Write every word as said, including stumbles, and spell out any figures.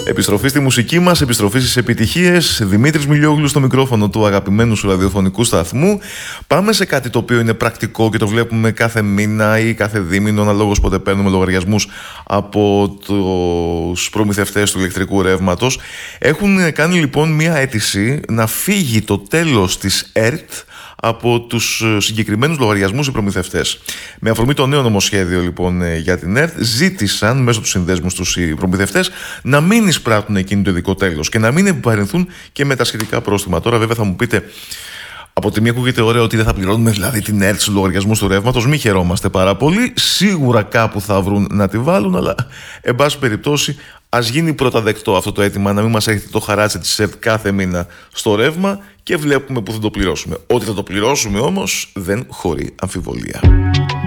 Επιστροφή στη μουσική μας, επιστροφή στις επιτυχίες. Δημήτρης Μιλιόγλου στο μικρόφωνο του αγαπημένου σου ραδιοφωνικού σταθμού. Πάμε σε κάτι το οποίο είναι πρακτικό και το βλέπουμε κάθε μήνα ή κάθε δίμηνο, αναλόγως πότε παίρνουμε λογαριασμούς από τους προμηθευτές του ηλεκτρικού ρεύματος. Έχουν κάνει λοιπόν μία αίτηση να φύγει το τέλος της ΕΡΤ από τους συγκεκριμένους λογαριασμούς οι προμηθευτές. Με αφορμή το νέο νομοσχέδιο λοιπόν για την ΕΡΤ, ζήτησαν μέσω του συνδέσμου τους οι προμηθευτές να μην εισπράττουν εκείνο το ειδικό τέλος και να μην επιβαρυνθούν και με τα σχετικά πρόστιμα. Τώρα, βέβαια, θα μου πείτε, από τη μία ακούγεται ωραίο ότι δεν θα πληρώνουμε δηλαδή την ΕΡΤ στους λογαριασμούς του ρεύματος. Μη χαιρόμαστε πάρα πολύ. Σίγουρα κάπου θα βρουν να τη βάλουν, αλλά εν πάση περιπτώσει, ας γίνει πρώτα δεκτό αυτό το αίτημα, να μην μας έχετε το χαράτσι της ΕΡΤ κάθε μήνα στο ρεύμα και βλέπουμε που θα το πληρώσουμε. Ότι θα το πληρώσουμε όμως δεν χωρεί αμφιβολία.